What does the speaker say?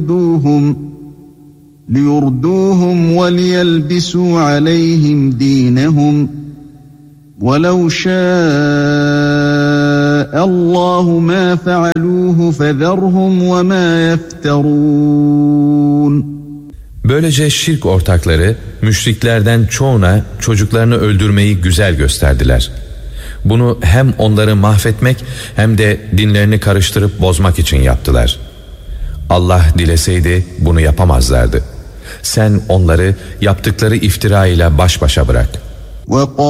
لِيُرْدُوهُمْ وَلِيَلْبِسُوا عَلَيْهِمْ دِينَهُمْ وَلَوْ شَاءَ اللّٰهُ مَا فَعَلُوهُ فَذَرْهُمْ وَمَا يَفْتَرُونَ. Böylece şirk ortakları müşriklerden çoğuna çocuklarını öldürmeyi güzel gösterdiler. Bunu hem onları mahvetmek hem de dinlerini karıştırıp bozmak için yaptılar. Allah dileseydi bunu yapamazlardı. Sen onları yaptıkları iftira ile baş başa bırak.